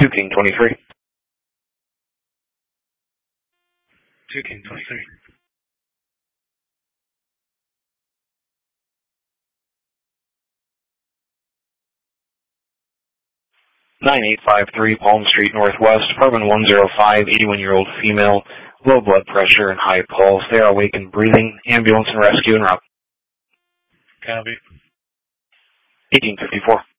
2 King 23. 2 King 23. 9853 Palm Street Northwest, apartment 105, 81-year-old female, low blood pressure and high pulse. They are awake and breathing. Ambulance and rescue en route. Copy. 1854.